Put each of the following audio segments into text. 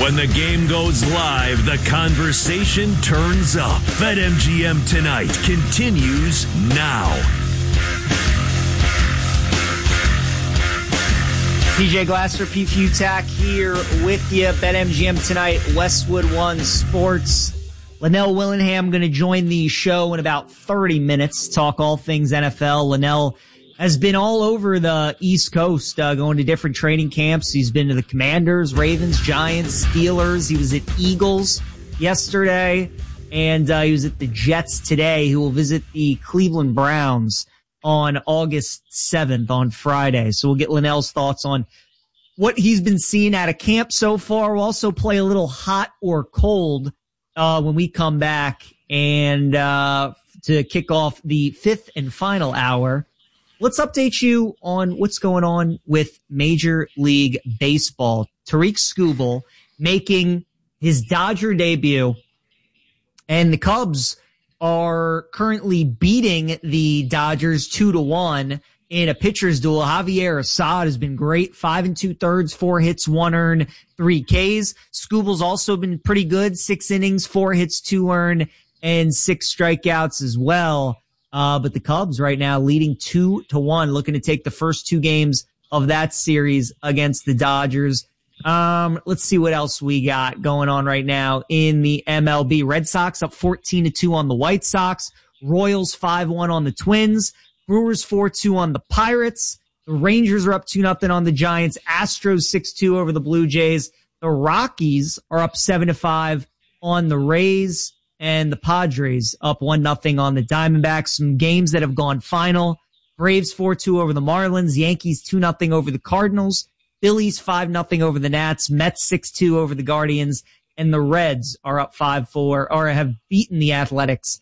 When the game goes live, the conversation turns up. BetMGM Tonight continues now. TJ Glasser, Pete Futak here with you. BetMGM Tonight, Westwood One Sports. Linnell Willingham going to join the show in about 30 minutes, talk all things NFL. Linnell has been all over the East Coast, going to different training camps. He's been to the Commanders, Ravens, Giants, Steelers. He was at Eagles yesterday, and he was at the Jets today, who will visit the Cleveland Browns on August 7th on Friday. So we'll get Linnell's thoughts on what he's been seeing out of camp so far. We'll also play a little hot or cold when we come back, and to kick off the fifth and final hour. Let's update you on what's going on with Major League Baseball. Tarik Skubal making his Dodger debut, and the Cubs are currently beating the Dodgers 2-1 in a pitcher's duel. Javier Assad has been great. 5 2/3, 4 hits, 1 earned, 3 Ks. Skubal's also been pretty good. 6 innings, 4 hits, 2 earned, and 6 strikeouts as well. But the Cubs right now leading 2-1, looking to take the first 2 games of that series against the Dodgers. Let's see what else we got going on right now in the MLB. Red Sox up 14-2 on the White Sox. Royals 5-1 on the Twins. Brewers 4-2 on the Pirates. The Rangers are up 2-0 on the Giants. Astros 6-2 over the Blue Jays. The Rockies are up 7-5 on the Rays. And the Padres up 1-0 on the Diamondbacks. Some games that have gone final. Braves 4-2 over the Marlins. Yankees 2-0 over the Cardinals. Phillies 5-0 over the Nats. Mets 6-2 over the Guardians. And the Reds are up 5-4, or have beaten the Athletics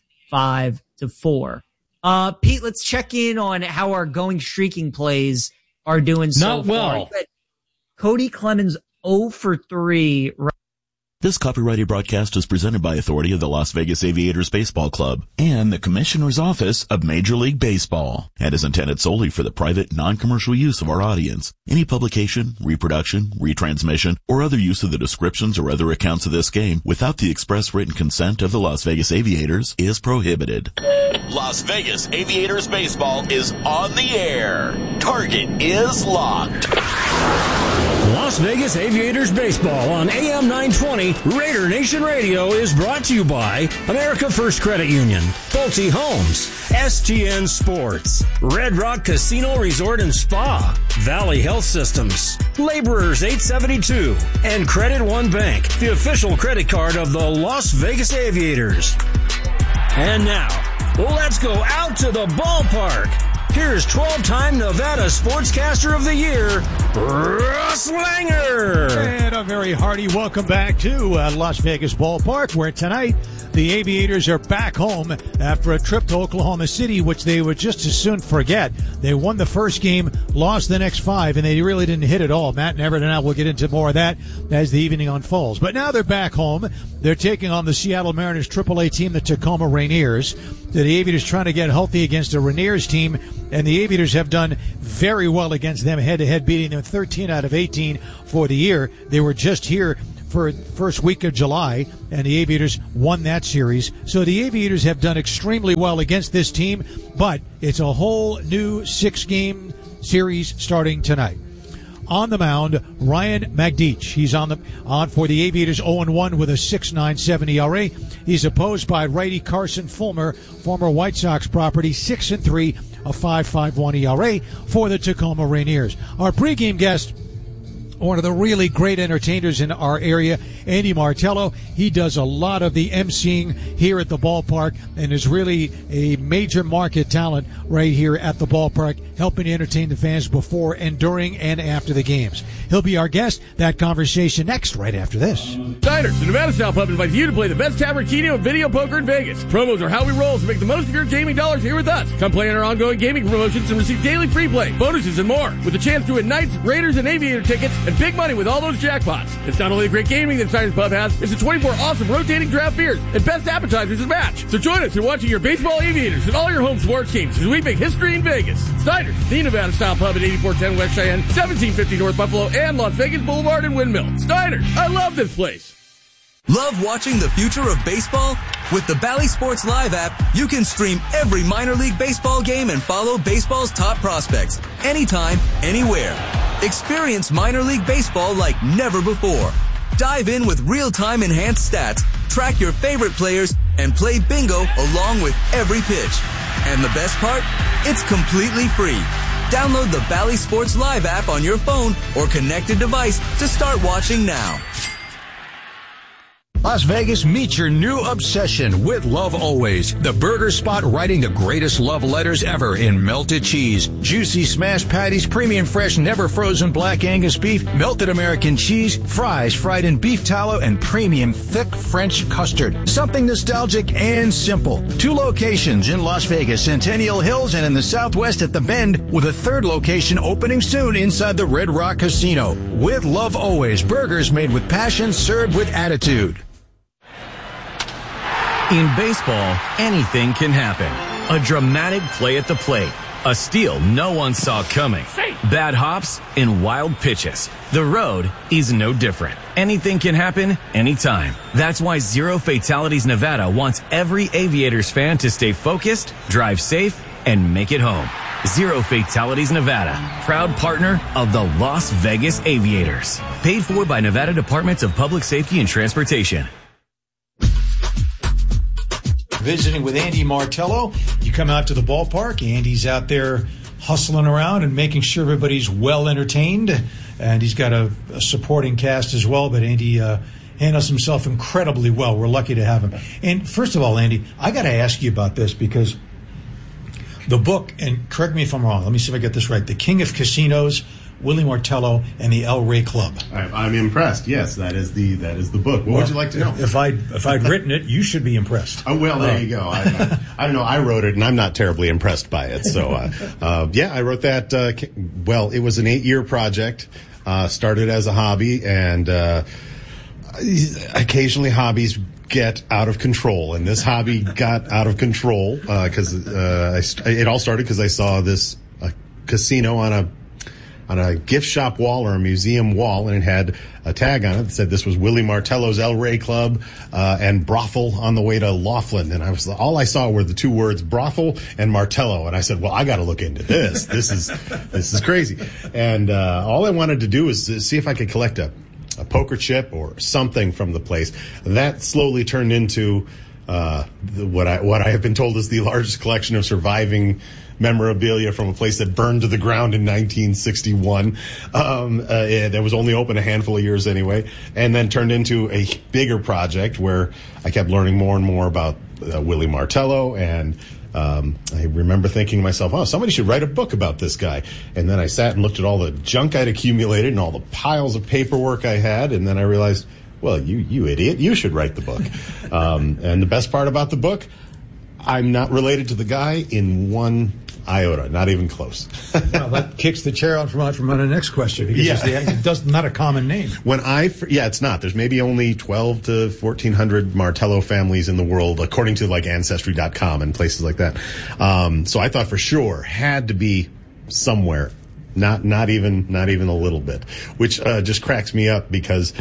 5-4. Pete, let's check in on how our going streaking plays are doing so far. Not well. Cody Clemens 0 for 3. This copyrighted broadcast is presented by authority of the Las Vegas Aviators Baseball Club and the Commissioner's Office of Major League Baseball, and is intended solely for the private, non-commercial use of our audience. Any publication, reproduction, retransmission, or other use of the descriptions or other accounts of this game without the express written consent of the Las Vegas Aviators is prohibited. Las Vegas Aviators Baseball is on the air. Target is locked. Las Vegas Aviators Baseball on AM 920 Raider Nation Radio is brought to you by America First Credit Union, Pulte Homes, STN Sports, Red Rock Casino Resort and Spa, Valley Health Systems, Laborers 872, and Credit One Bank, the official credit card of the Las Vegas Aviators. And now, let's go out to the ballpark. Here's 12-time Nevada Sportscaster of the Year, Russ Langer. And a very hearty welcome back to Las Vegas Ballpark, where tonight the Aviators are back home after a trip to Oklahoma City, which they would just as soon forget. They won the first game, lost the next 5, and they really didn't hit at all. Matt and Everett and I will get into more of that as the evening unfolds. But now they're back home. They're taking on the Seattle Mariners AAA team, the Tacoma Rainiers. The Aviators trying to get healthy against a Rainiers team, and the Aviators have done very well against them head-to-head, beating them 13 out of 18 for the year. They were just here for the first week of July, and the Aviators won that series. So the Aviators have done extremely well against this team, but it's a whole new 6-game series starting tonight. On the mound, Ryan Magdic. He's on for the Aviators 0-1 with a 6.97 ERA. He's opposed by righty Carson Fulmer, former White Sox property, 6-3, a 5.51 ERA for the Tacoma Rainiers. Our pregame guest, one of the really great entertainers in our area, Andy Martello. He does a lot of the emceeing here at the ballpark and is really a major market talent right here at the ballpark, helping to entertain the fans before and during and after the games. He'll be our guest. That conversation next, right after this. Diners, the Nevada Style Pub invites you to play the best tavern, keno, and video poker in Vegas. Promos are how we roll, so make the most of your gaming dollars here with us. Come play on our ongoing gaming promotions and receive daily free play, bonuses, and more, with a chance to win Knights, Raiders, and Aviator tickets and big money with all those jackpots. It's not only the great gaming that Steiner's Pub has, it's the 24 awesome rotating draft beers and best appetizers to match. So join us in watching your baseball aviators and all your home sports games as we make history in Vegas. Steiner's, the Nevada-style pub at 8410 West Cheyenne, 1750 North Buffalo, and Las Vegas Boulevard and Windmill. Steiner's, I love this place. Love watching the future of baseball? With the Bally Sports Live app, you can stream every minor league baseball game and follow baseball's top prospects anytime, anywhere. Experience minor league baseball like never before. Dive in with real-time enhanced stats, track your favorite players, and play bingo along with every pitch. And the best part? It's completely free. Download the Bally Sports Live app on your phone or connected device to start watching now. Las Vegas, meet your new obsession with Love Always, the burger spot writing the greatest love letters ever in melted cheese, juicy smashed patties, premium fresh, never frozen black Angus beef, melted American cheese, fries fried in beef tallow, and premium thick French custard. Something nostalgic and simple. 2 locations in Las Vegas, Centennial Hills, and in the Southwest at the Bend, with a 3rd location opening soon inside the Red Rock Casino. With Love Always, burgers made with passion, served with attitude. In baseball, anything can happen. A dramatic play at the plate, a steal no one saw coming, bad hops, and wild pitches. The road is no different. Anything can happen anytime. That's why Zero Fatalities Nevada wants every Aviators fan to stay focused, drive safe, and make it home. Zero Fatalities Nevada, proud partner of the Las Vegas Aviators. Paid for by Nevada Departments of Public Safety and Transportation. Visiting with Andy Martello. You come out to the ballpark. Andy's out there hustling around and making sure everybody's well entertained. And he's got a supporting cast as well. But Andy handles himself incredibly well. We're lucky to have him. And first of all, Andy, I got to ask you about this because the book, and correct me if I'm wrong, let me see if I get this right. The King of Casinos, Willie Martello, and the El Rey Club. I'm impressed. Yes, that is the book. What would you like to know? If I'd written it, you should be impressed. Oh, well, there you go. I don't know. I wrote it, and I'm not terribly impressed by it. So, I wrote that. It was an 8-year project. Started as a hobby, and occasionally hobbies get out of control, and this hobby got out of control because it all started because I saw this casino on a gift shop wall or a museum wall, and it had a tag on it that said this was Willie Martello's El Rey Club and brothel on the way to Laughlin. And all I saw were the 2 words brothel and Martello, and I said, well, I got to look into this. This is crazy. And all I wanted to do was see if I could collect a poker chip or something from the place. That slowly turned into what I have been told is the largest collection of surviving memorabilia from a place that burned to the ground in 1961. That was only open a handful of years anyway, and then turned into a bigger project where I kept learning more and more about Willie Martello. And I remember thinking to myself, oh, somebody should write a book about this guy. And then I sat and looked at all the junk I'd accumulated and all the piles of paperwork I had, and then I realized, well, you idiot, you should write the book. And the best part about the book, I'm not related to the guy in one iota, not even close. Well, that kicks the chair out from the next question because it's not a common name. It's not. There's maybe only 12 to 1,400 Martello families in the world, according to like Ancestry.com and places like that. So I thought for sure had to be somewhere, not even a little bit, which just cracks me up because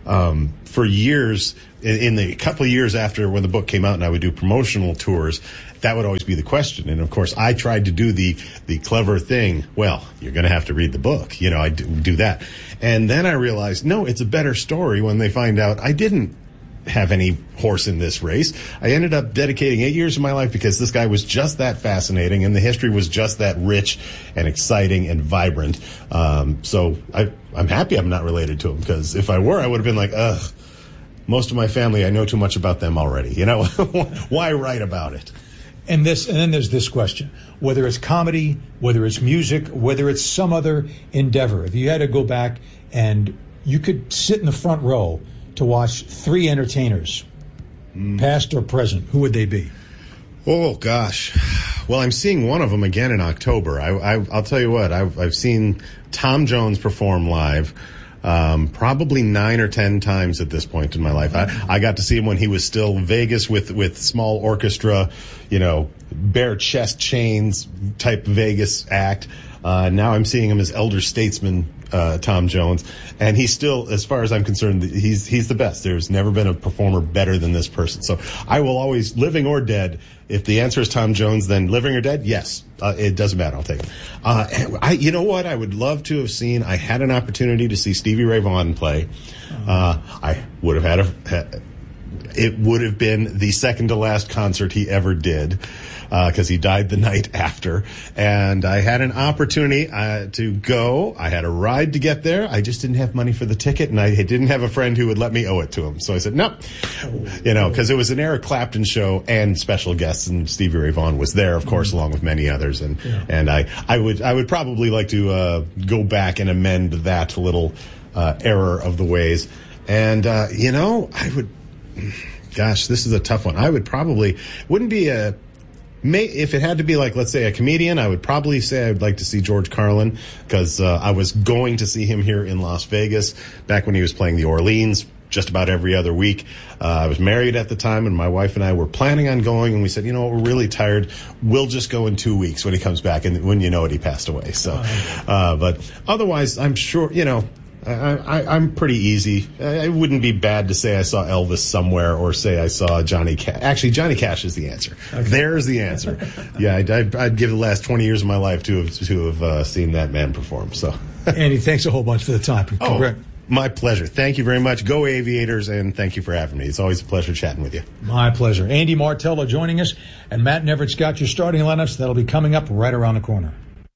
for years, in the couple of years after when the book came out and I would do promotional tours, that would always be the question. And of course, I tried to do the clever thing. Well, you're going to have to read the book. I do that. And then I realized, no, it's a better story when they find out I didn't have any horse in this race. I ended up dedicating 8 years of my life because this guy was just that fascinating and the history was just that rich and exciting and vibrant. So I'm happy I'm not related to him, because if I were, I would have been like, ugh, most of my family, I know too much about them already. Why write about it? And then there's this question, whether it's comedy, whether it's music, whether it's some other endeavor. If you had to go back and you could sit in the front row to watch 3 entertainers, past or present, who would they be? Oh, gosh. Well, I'm seeing one of them again in October. I'll tell you what, I've seen Tom Jones perform live. probably 9 or 10 times at this point in my life. I got to see him when he was still Vegas with small orchestra, bare chest chains type Vegas act. Now I'm seeing him as elder statesman, Tom Jones, and he's still, as far as I'm concerned, he's the best. There's never been a performer better than this person. So I will always, living or dead, if the answer is Tom Jones, then living or dead, yes, it doesn't matter. I'll take it. You know what? I would love to have seen. I had an opportunity to see Stevie Ray Vaughan play. I would have it would have been the second to last concert he ever did, because he died the night after. And I had an opportunity to go. I had a ride to get there. I just didn't have money for the ticket, and I didn't have a friend who would let me owe it to him. So I said, no, because it was an Eric Clapton show and special guests, and Stevie Ray Vaughan was there, of course, along with many others. And I would probably like to go back and amend that little error of the ways. And, I would, gosh, this is a tough one. I would probably, if it had to be like, let's say, a comedian, I would probably say I'd like to see George Carlin, because I was going to see him here in Las Vegas back when he was playing the Orleans just about every other week. I was married at the time, and my wife and I were planning on going, and we said, we're really tired. We'll just go in 2 weeks when he comes back, and when you know it, he passed away. So, but otherwise, I'm sure, I'm pretty easy. It wouldn't be bad to say I saw Elvis somewhere, or say I saw Johnny Cash. Actually, Johnny Cash is the answer. Okay. There's the answer. Yeah, I'd give the last 20 years of my life to have seen that man perform. So, Andy, thanks a whole bunch for the time. My pleasure. Thank you very much. Go Aviators, and thank you for having me. It's always a pleasure chatting with you. My pleasure. Andy Martello joining us, and Matt Nevertte's got your starting lineups. That'll be coming up right around the corner.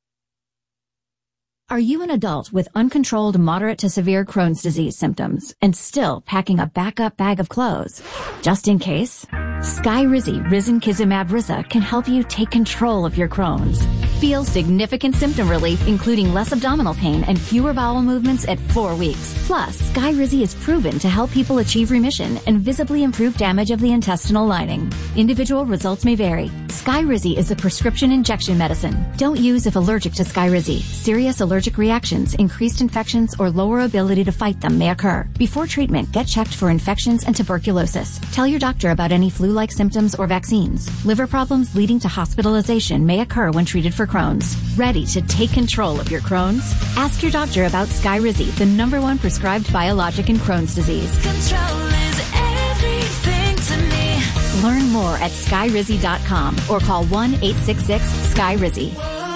Are you an adult with uncontrolled moderate to severe Crohn's disease symptoms and still packing a backup bag of clothes? Just in case, Skyrizi Risankizumab Riza can help you take control of your Crohn's. Feel significant symptom relief, including less abdominal pain and fewer bowel movements at 4 weeks. Plus, Skyrizi is proven to help people achieve remission and visibly improve damage of the intestinal lining. Individual results may vary. Skyrizi is a prescription injection medicine. Don't use if allergic to Skyrizi. Serious allergic reactions, increased infections, or lower ability to fight them may occur. Before treatment, get checked for infections and tuberculosis. Tell your doctor about any flu-like symptoms or vaccines. Liver problems leading to hospitalization may occur when treated for Crohn's. Ready to take control of your Crohn's? Ask your doctor about Skyrizi, the #1 prescribed biologic in Crohn's disease. Control is everything to me. Learn more at Skyrizi.com or call 1-866-SKYRIZI.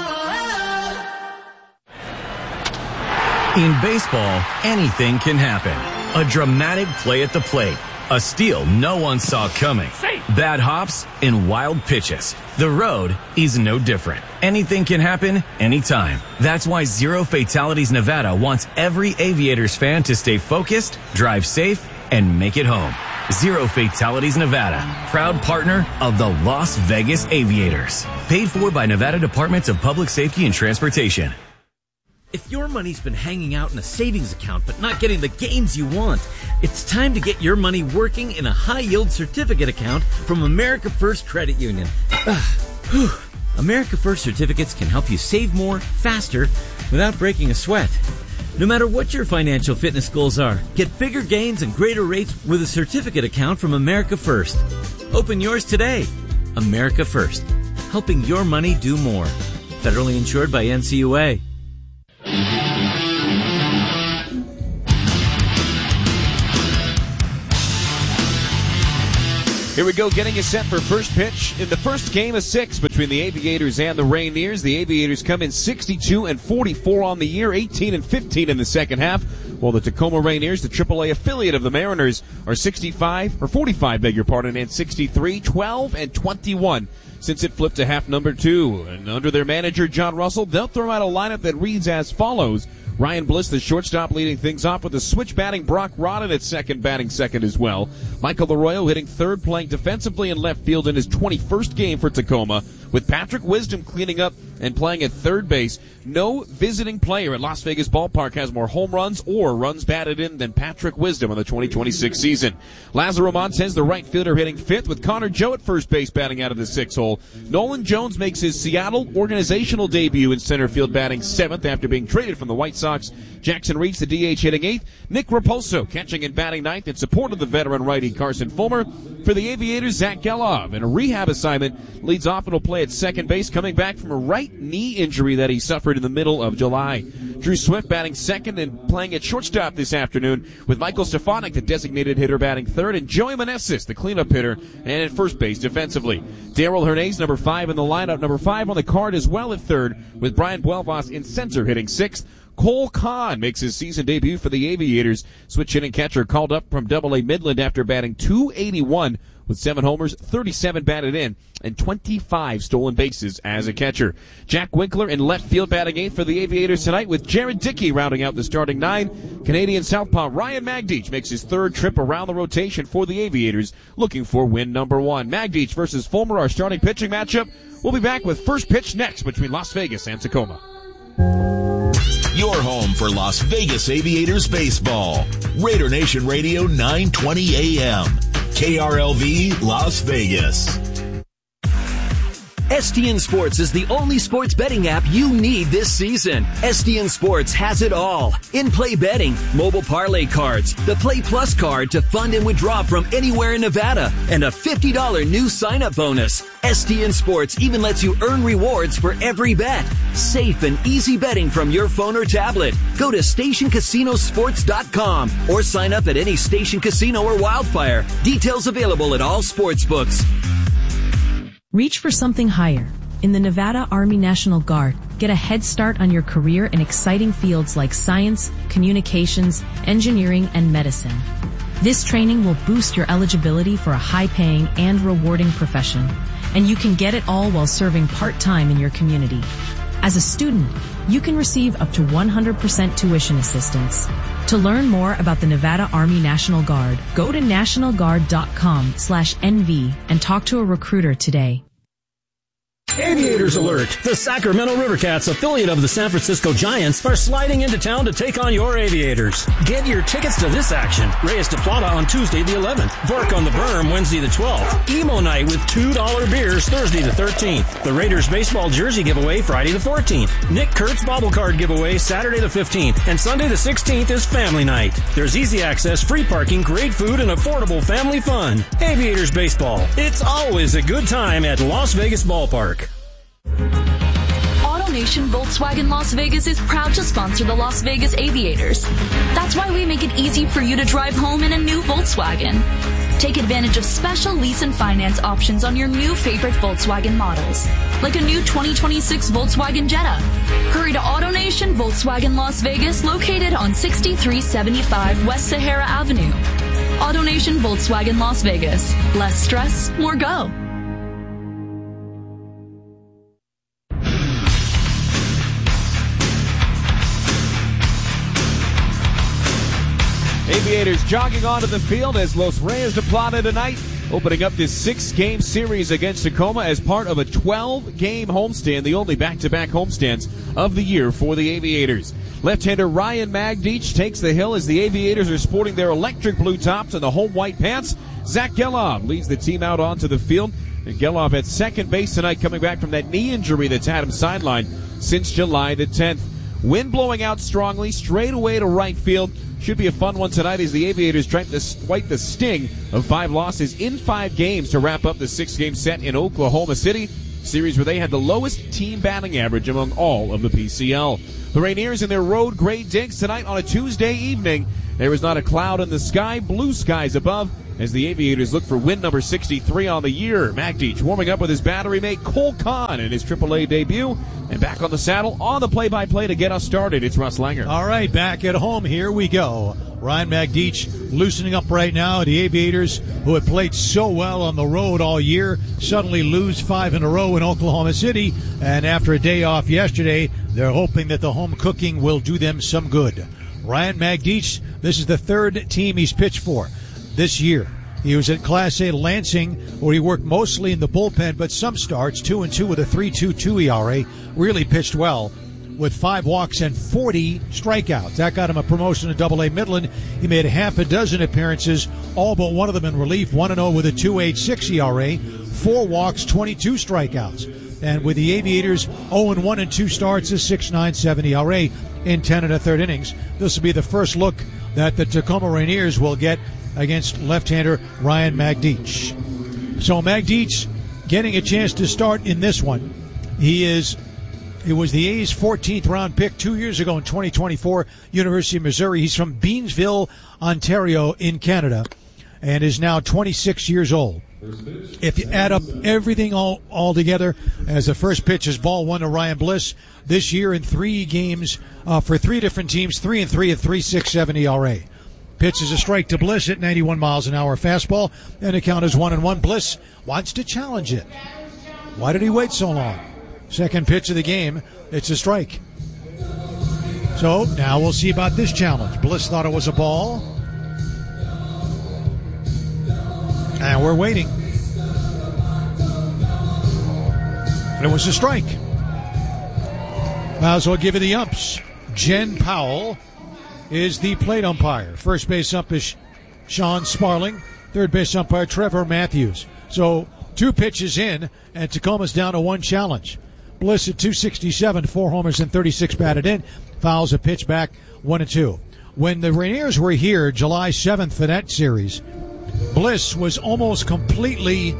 In baseball, anything can happen. A dramatic play at the plate. A steal no one saw coming. Bad hops and wild pitches. The road is no different. Anything can happen anytime. That's why Zero Fatalities Nevada wants every Aviators fan to stay focused, drive safe, and make it home. Zero Fatalities Nevada, proud partner of the Las Vegas Aviators. Paid for by Nevada Departments of Public Safety and Transportation. If your money's been hanging out in a savings account but not getting the gains you want, it's time to get your money working in a high-yield certificate account from America First Credit Union. America First certificates can help you save more, faster, without breaking a sweat. No matter what your financial fitness goals are, get bigger gains and greater rates with a certificate account from America First. Open yours today. America First, helping your money do more. Federally insured by NCUA. Here we go, getting you set for first pitch in the first game of 6 between the Aviators and the Rainiers. The Aviators come in 62-44 on the year, 18-15 in the second half, while the Tacoma Rainiers, the AAA affiliate of the Mariners, are 45, and 63-12-21 since it flipped to half number 2. And under their manager, John Russell, they'll throw out a lineup that reads as follows. Ryan Bliss, the shortstop, leading things off with a switch batting Brock Rodden at second, batting second as well. Michael Arroyo hitting third, playing defensively in left field in his 21st game for Tacoma, with Patrick Wisdom cleaning up and playing at third base. No visiting player at Las Vegas Ballpark has more home runs or runs batted in than Patrick Wisdom in the 2026 season. Lazaro Montez, the right fielder, hitting fifth, with Connor Joe at first base batting out of the 6 hole. Hall. Nolan Jones makes his Seattle organizational debut in center field, batting 7th after being traded from the White Sox. Jackson Reeds, the DH, hitting 8th. Nick Raposo catching and batting 9th in support of the veteran righty Carson Fulmer. For the Aviators, Zach Gelov, in a rehab assignment, leads off and will play at second base, coming back from a right knee injury that he suffered in the middle of July. Drew Swift batting 2nd and playing at shortstop this afternoon, with Michael Stefanik, the designated hitter, batting 3rd, and Joey Meneses, the cleanup hitter, and at first base defensively. Daryl Hernandez, number 5 in the lineup, number 5 on the card as well at 3rd, with Brian Buelvas in center hitting 6th. Cole Kahn makes his season debut for the Aviators. Switch hitting catcher called up from Double-A Midland after batting .281 with 7 homers, 37 batted in, and 25 stolen bases as a catcher. Jack Winkler in left field batting 8th for the Aviators tonight, with Jared Dickey rounding out the starting 9. Canadian southpaw Ryan Magdic makes his 3rd trip around the rotation for the Aviators, looking for win number 1. Magdic versus Fulmer, our starting pitching matchup. We'll be back with first pitch next between Las Vegas and Tacoma. Your home for Las Vegas Aviators baseball. Raider Nation Radio 920 AM. KRLV Las Vegas. STN Sports is the only sports betting app you need this season. STN Sports has it all. In-play betting, mobile parlay cards, the Play Plus card to fund and withdraw from anywhere in Nevada, and a $50 new sign-up bonus. STN Sports even lets you earn rewards for every bet. Safe and easy betting from your phone or tablet. Go to StationCasinoSports.com or sign up at any Station Casino or Wildfire. Details available at all sportsbooks. Reach for something higher. In the Nevada Army National Guard, get a head start on your career in exciting fields like science, communications, engineering, and medicine. This training will boost your eligibility for a high-paying and rewarding profession, and you can get it all while serving part-time in your community. As a student, you can receive up to 100% tuition assistance. To learn more about the Nevada Army National Guard, go to nationalguard.com/NV and talk to a recruiter today. Aviators alert! The Sacramento Rivercats, affiliate of the San Francisco Giants, are sliding into town to take on your Aviators. Get your tickets to this action. Reyes de Plata on Tuesday the 11th. Burke on the Berm Wednesday the 12th. Emo Night with $2 beers Thursday the 13th. The Raiders baseball jersey giveaway Friday the 14th. Nick Kurtz bobble card giveaway Saturday the 15th. And Sunday the 16th is family night. There's easy access, free parking, great food, and affordable family fun. Aviators baseball. It's always a good time at Las Vegas Ballpark. AutoNation Volkswagen Las Vegas is proud to sponsor the Las Vegas Aviators. That's why we make it easy for you to drive home in a new Volkswagen. Take advantage of special lease and finance options on your new favorite Volkswagen models, like a new 2026 Volkswagen Jetta. Hurry to AutoNation Volkswagen Las Vegas, located on 6375 West Sahara Avenue. AutoNation Volkswagen Las Vegas. Less stress, more go. Aviators jogging onto the field as Los Reyes de Plata tonight, opening up this 6-game series against Tacoma as part of a 12-game homestand, the only back-to-back homestands of the year for the Aviators. Left-hander Ryan Magdic takes the hill as the Aviators are sporting their electric blue tops and the home white pants. Zach Gelov leads the team out onto the field. And Gelov at second base tonight, coming back from that knee injury that's had him sidelined since July the 10th. Wind blowing out strongly, straight away to right field. Should be a fun one tonight as the Aviators try to wipe the sting of 5 losses in 5 games to wrap up the 6-game set in Oklahoma City, series where they had the lowest team batting average among all of the PCL. The Rainiers in their road grade digs tonight on a Tuesday evening. There is not a cloud in the sky, blue skies above, as the Aviators look for win number 63 on the year. Magdic warming up with his battery mate Cole Kahn in his AAA debut. And back on the saddle on the play-by-play to get us started, it's Russ Langer. All right, back at home, here we go. Ryan Magdic loosening up right now. The Aviators, who had played so well on the road all year, suddenly lose 5 in a row in Oklahoma City. And after a day off yesterday, they're hoping that the home cooking will do them some good. Ryan Magdic, this is the 3rd team he's pitched for this year. He was at Class A Lansing, where he worked mostly in the bullpen, but some starts, 2-2 with a 3.22 ERA, really pitched well with 5 walks and 40 strikeouts. That got him a promotion to Double-A Midland. He made half a dozen appearances, all but one of them in relief, 1-0 with a 2.86 ERA, 4 walks, 22 strikeouts. And with the Aviators 0-1 in 2 starts, a 6.97 ERA in 10 1/3 innings. This will be the first look that the Tacoma Rainiers will get against left-hander Ryan Magdic. So Magdic getting a chance to start in this one. It was the A's 14th round pick 2 years ago in 2024, University of Missouri. He's from Beamsville, Ontario in Canada, and is now 26 years old. If you add up everything all together, as the first pitch is ball 1 to Ryan Bliss this year in 3 games for 3 different teams, 3-3 at 3.67 ERA. Pitch is a strike to Bliss at 91 miles an hour fastball, and the count is 1-1. Bliss wants to challenge it. Why did he wait so long? Second pitch of the game, it's a strike. So now we'll see about this challenge. Bliss thought it was a ball. And we're waiting. And it was a strike. Might as well give you the umps. Jen Powell is the plate umpire. First base ump is Sean Sparling. Third base umpire Trevor Matthews. So 2 pitches in, and Tacoma's down to 1 challenge. Bliss at 267, 4 homers and 36 batted in. Fouls a pitch back, 1-2. When the Rainiers were here July 7th for that series, Bliss was almost completely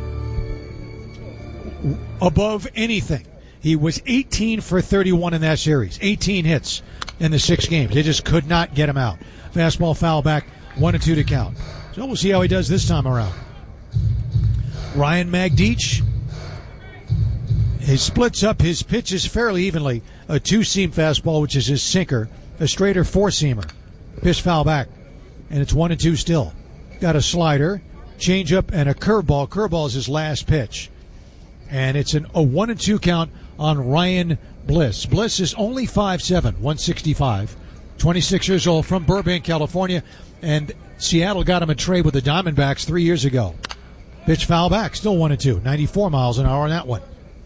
above anything. He was 18 for 31 in that series. 18 hits in the 6 games. They just could not get him out. Fastball foul back, 1-2 to count. So we'll see how he does this time around. Ryan Magdic, he splits up his pitches fairly evenly. A 2-seam fastball, which is his sinker. A straighter 4-seamer. Pitch foul back. And it's 1-2 still. Got a slider, changeup, and a curveball. Curveball is his last pitch. And it's a 1-2 count on Ryan Bliss. Bliss is only 5'7", 165, 26 years old, from Burbank, California. And Seattle got him a trade with the Diamondbacks 3 years ago. Pitch foul back, still 1-2, 94 miles an hour on that one.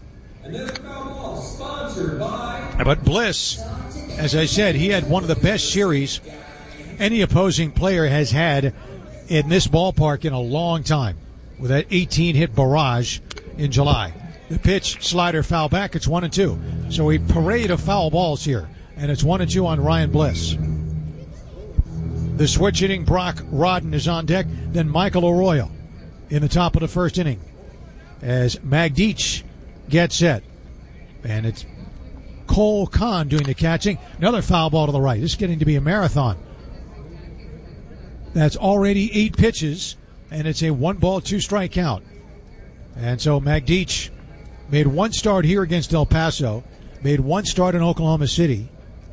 But Bliss, as I said, he had one of the best series any opposing player has had in this ballpark in a long time, with that 18-hit barrage in July. The pitch, slider, foul back, it's 1-2. So a parade of foul balls here, and it's 1-2 on Ryan Bliss. The switch hitting Brock Rodden is on deck, then Michael Arroyo in the top of the first inning as Magdic gets set. And it's Cole Kahn doing the catching. Another foul ball to the right. This is getting to be a marathon. That's already 8 pitches, and it's a 1-ball, 2-strike count. And so Magdic made 1 start here against El Paso, made 1 start in Oklahoma City,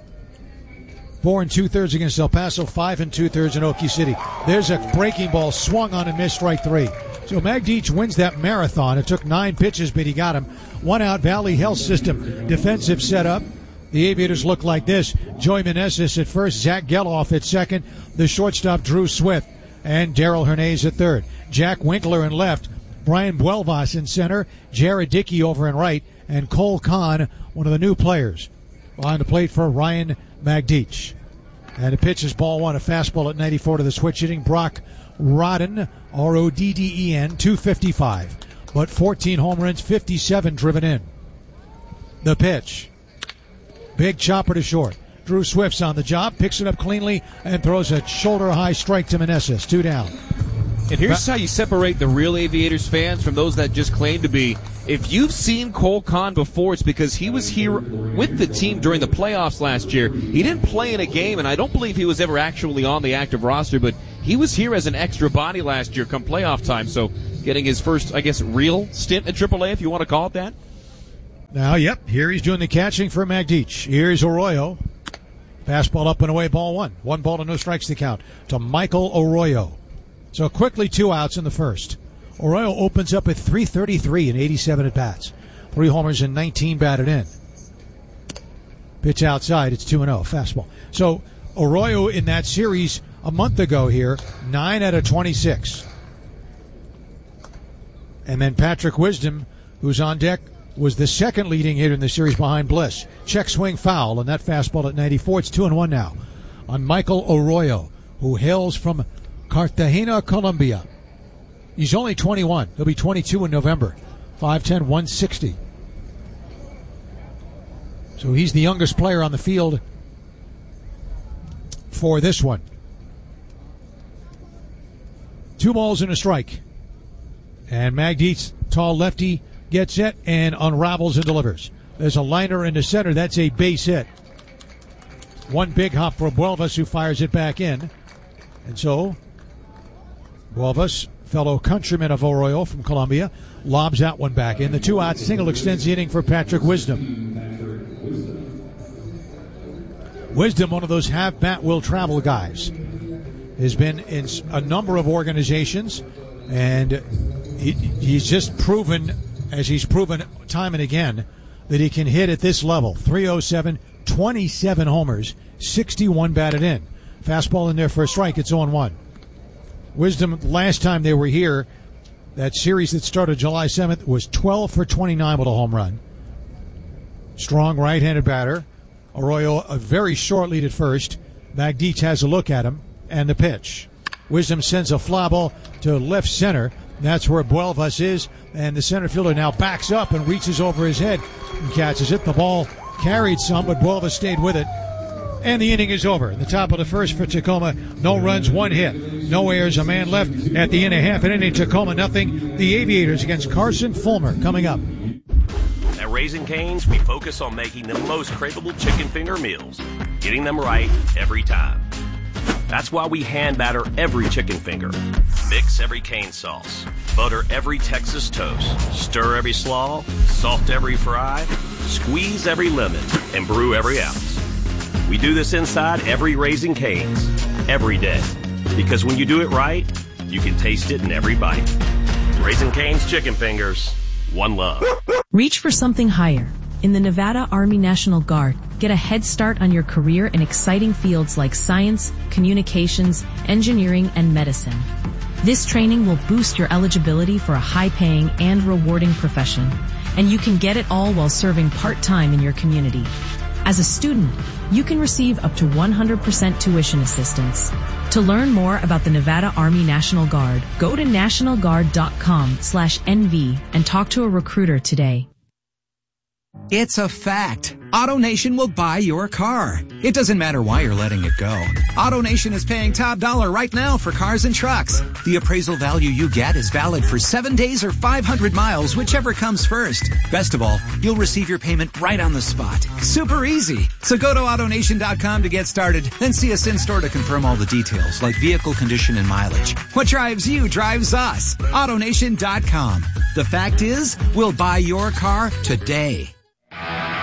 4 2/3 against El Paso, 5 2/3 in Okie City. There's a breaking ball swung on and missed, strike 3. So Magdic wins that marathon. It took 9 pitches, but he got him. 1 out, Valley Health System defensive setup. The Aviators look like this. Joey Meneses at first, Zach Geloff at second, the shortstop Drew Swift, and Daryl Hernandez at third. Jack Winkler in left, Brian Buelvas in center, Jared Dickey over in right, and Cole Kahn, one of the new players, behind the plate for Ryan Magdic. And the pitch is ball 1, a fastball at 94 to the switch hitting Brock Rodden, R-O-D-D-E-N, 255. But 14 home runs, 57 driven in. The pitch. Big chopper to short. Drew Swift's on the job, picks it up cleanly, and throws a shoulder-high strike to Meneses. 2 down. And here's how you separate the real Aviators fans from those that just claim to be. If you've seen Cole Kahn before, it's because he was here with the team during the playoffs last year. He didn't play in a game, and I don't believe he was ever actually on the active roster, but he was here as an extra body last year come playoff time, so getting his first, I guess, real stint at AAA, if you want to call it that. Now, yep, here he's doing the catching for Magdic. Here's Arroyo. Fastball up and away, ball 1. 1 ball to no strikes to count to Michael Arroyo. So quickly 2 outs in the first. Arroyo opens up at .333 and 87 at-bats. 3 homers and 19 batted in. Pitch outside, it's 2-0, fastball. So Arroyo in that series a month ago here, 9 out of 26. And then Patrick Wisdom, who's on deck, was the second leading hitter in the series behind Bliss. Check swing foul, and that fastball at 94. It's 2-1 now on Michael Arroyo, who hails from Cartagena, Colombia. He's only 21. He'll be 22 in November. 5'10", 160. So he's the youngest player on the field for this one. 2 balls and a strike. And Magdietz, tall lefty, gets it and unravels and delivers. There's a liner in the center. That's a base hit. One big hop for Buelvas, who fires it back in. And so, Buelvas, fellow countryman of Arroyo from Colombia, lobs that one back in. The 2-out single extends the inning for Patrick Wisdom. Wisdom, one of those have bat will travel guys, has been in a number of organizations, and he's just proven, as he's proven time and again, that he can hit at this level. 307, 27 homers, 61 batted in. Fastball in there for a strike. It's 0-1. Wisdom, last time they were here, that series that started July 7th, was 12 for 29 with a home run. Strong right-handed batter. Arroyo a very short lead at first. Magdietz has a look at him, and the pitch. Wisdom sends a fly ball to left center. That's where Buelvas is, and the center fielder now backs up and reaches over his head and catches it. The ball carried some, but Buelvas stayed with it. And the inning is over. The top of the first for Tacoma. No runs, 1 hit. No errors, a man left at the end of half an inning. Tacoma nothing. The Aviators against Carson Fulmer coming up. At Raising Cane's, we focus on making the most craveable chicken finger meals, getting them right every time. That's why we hand batter every chicken finger, mix every cane sauce, butter every Texas toast, stir every slaw, salt every fry, squeeze every lemon, and brew every ounce. We do this inside every Raising Cane's, every day. Because when you do it right, you can taste it in every bite. Raising Cane's chicken fingers, one love. Reach for something higher. In the Nevada Army National Guard, get a head start on your career in exciting fields like science, communications, engineering, and medicine. This training will boost your eligibility for a high-paying and rewarding profession, and you can get it all while serving part-time in your community. As a student, you can receive up to 100% tuition assistance. To learn more about the Nevada Army National Guard, go to nationalguard.com/NV and talk to a recruiter today. It's a fact. AutoNation will buy your car. It doesn't matter why you're letting it go. AutoNation is paying top dollar right now for cars and trucks. The appraisal value you get is valid for 7 days or 500 miles, whichever comes first. Best of all, you'll receive your payment right on the spot. Super easy. So go to AutoNation.com to get started, then see us in-store to confirm all the details, like vehicle condition and mileage. What drives you drives us. AutoNation.com. The fact is, we'll buy your car today.